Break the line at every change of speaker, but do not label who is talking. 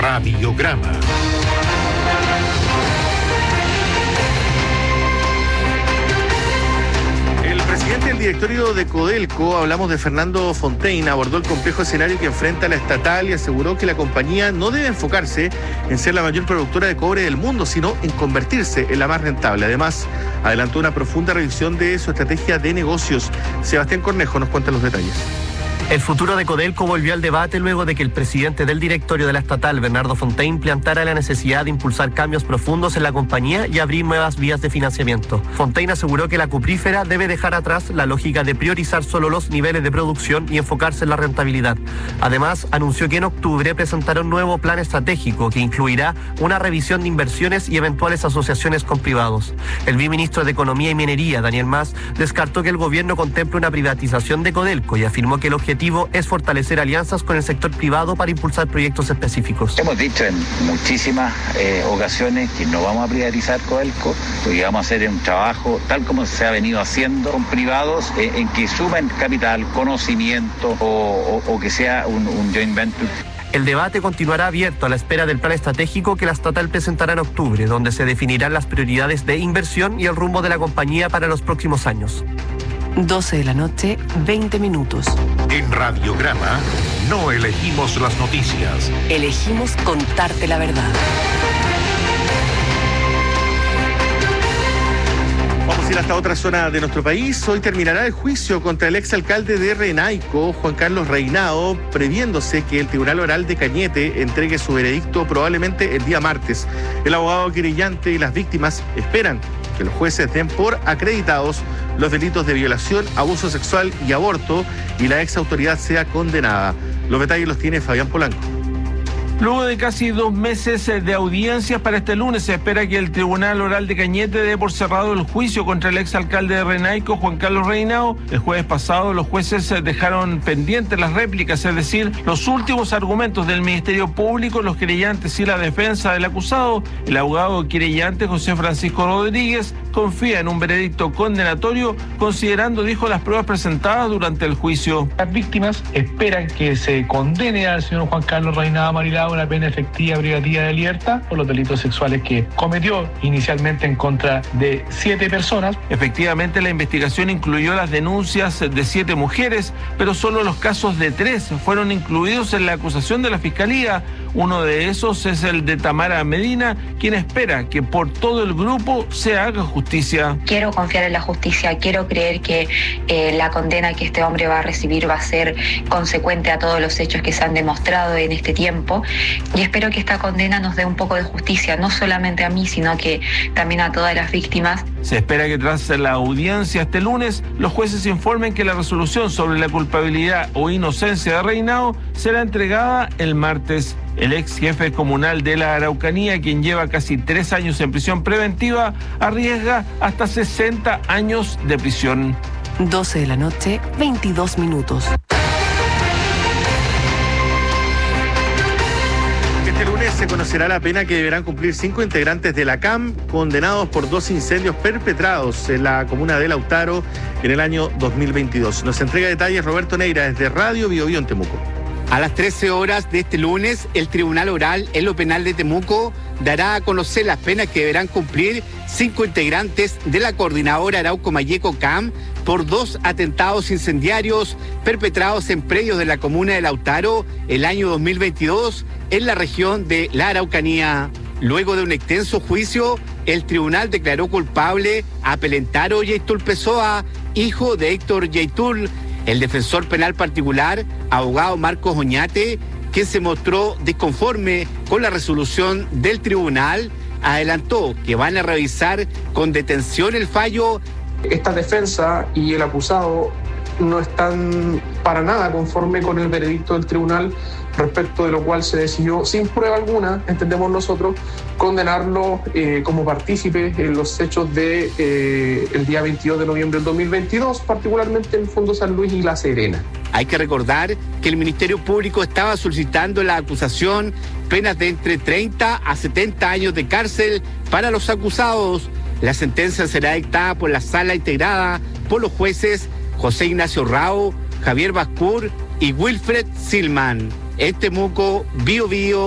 Radiograma. El presidente del directorio de Codelco, hablamos de Fernando Fontaine, abordó el complejo escenario que enfrenta la estatal y aseguró que la compañía no debe enfocarse en ser la mayor productora de cobre del mundo, sino en convertirse en la más rentable. Además, adelantó una profunda revisión de su estrategia de negocios. Sebastián Cornejo nos cuenta los detalles.
El futuro de Codelco volvió al debate luego de que el presidente del directorio de la estatal, Bernardo Fontaine, planteara la necesidad de impulsar cambios profundos en la compañía y abrir nuevas vías de financiamiento. Fontaine aseguró que la cuprífera debe dejar atrás la lógica de priorizar solo los niveles de producción y enfocarse en la rentabilidad. Además, anunció que en octubre presentará un nuevo plan estratégico que incluirá una revisión de inversiones y eventuales asociaciones con privados. El viceministro de Economía y Minería, Daniel Mas, descartó que el gobierno contemple una privatización de Codelco y afirmó que el objetivo es fortalecer alianzas con el sector privado para impulsar proyectos específicos.
Hemos dicho en muchísimas ocasiones que no vamos a privatizar Codelco, porque vamos a hacer un trabajo tal como se ha venido haciendo con privados en que sumen capital, conocimiento o que sea un joint venture.
El debate continuará abierto a la espera del plan estratégico que la estatal presentará en octubre, donde se definirán las prioridades de inversión y el rumbo de la compañía para los próximos años.
12 de la noche, 20 minutos.
En Radiograma no elegimos las noticias.
Elegimos contarte la verdad.
Vamos a ir hasta otra zona de nuestro país. Hoy terminará el juicio contra el exalcalde de Renaico, Juan Carlos Reinao, previéndose que el Tribunal Oral de Cañete entregue su veredicto probablemente el día martes. El abogado querellante y las víctimas esperan que los jueces den por acreditados los delitos de violación, abuso sexual y aborto y la exautoridad sea condenada. Los detalles los tiene Fabián Polanco.
Luego de casi 2 meses de audiencias para este lunes, se espera que el Tribunal Oral de Cañete dé por cerrado el juicio contra el exalcalde de Renaico, Juan Carlos Reinao. El jueves pasado los jueces dejaron pendientes las réplicas, es decir, los últimos argumentos del Ministerio Público, los querellantes y la defensa del acusado. El abogado querellante José Francisco Rodríguez confía en un veredicto condenatorio, considerando, dijo, las pruebas presentadas durante el juicio.
Las víctimas esperan que se condene al señor Juan Carlos Reinao Marilao una pena efectiva privativa de libertad por los delitos sexuales que cometió inicialmente en contra de 7 personas.
Efectivamente, la investigación incluyó las denuncias de 7 mujeres, pero solo los casos de 3 fueron incluidos en la acusación de la Fiscalía. Uno de esos es el de Tamara Medina, quien espera que por todo el grupo se haga justicia.
Quiero confiar en la justicia, quiero creer que la condena que este hombre va a recibir va a ser consecuente a todos los hechos que se han demostrado en este tiempo, y espero que esta condena nos dé un poco de justicia, no solamente a mí, sino que también a todas las víctimas.
Se espera que tras la audiencia este lunes, los jueces informen que la resolución sobre la culpabilidad o inocencia de Reinao será entregada el martes. El ex jefe comunal de la Araucanía, quien lleva casi 3 años en prisión preventiva, arriesga hasta 60 años de prisión.
12 de la noche, 22 minutos.
Este lunes se conocerá la pena que deberán cumplir 5 integrantes de la CAM, condenados por 2 incendios perpetrados en la comuna de Lautaro en el año 2022. Nos entrega detalles Roberto Neira desde Radio Bio Bio en Temuco.
A las 13 horas de este lunes, el Tribunal Oral en lo Penal de Temuco dará a conocer las penas que deberán cumplir 5 integrantes de la Coordinadora Arauco Mayeco CAM por 2 atentados incendiarios perpetrados en predios de la comuna de Lautaro el año 2022 en la región de la Araucanía. Luego de un extenso juicio, el tribunal declaró culpable a Pelentaro Yaitul Pessoa, hijo de Héctor Yaitul. El defensor penal particular, abogado Marcos Oñate, quien se mostró desconforme con la resolución del tribunal, adelantó que van a revisar con detención el fallo.
Esta defensa y el acusado no están para nada conforme con el veredicto del tribunal, respecto de lo cual se decidió, sin prueba alguna, entendemos nosotros, condenarlo como partícipe en los hechos de el día 22 de noviembre del 2022, particularmente en el Fondo San Luis y La Serena.
Hay que recordar que el Ministerio Público estaba solicitando la acusación penas de entre 30 a 70 años de cárcel para los acusados. La sentencia será dictada por la sala integrada por los jueces José Ignacio Rao, Javier Bascur y Wilfred Silman. En Temuco, Bio Bio.